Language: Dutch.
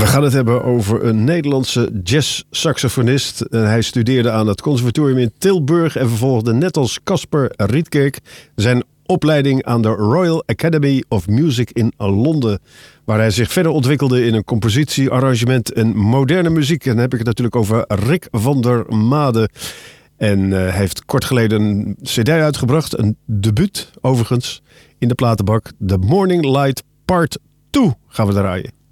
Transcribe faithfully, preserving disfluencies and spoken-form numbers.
We gaan het hebben over een Nederlandse jazz-saxofonist. Hij studeerde aan het conservatorium in Tilburg en vervolgde net als Casper Rietkerk zijn opleiding aan de Royal Academy of Music in Londen, waar hij zich verder ontwikkelde in een compositie, arrangement en moderne muziek. En dan heb ik het natuurlijk over Rick van der Made. En uh, hij heeft kort geleden een cd uitgebracht, een debuut overigens, in de platenbak. The Morning Light Part twee gaan we draaien.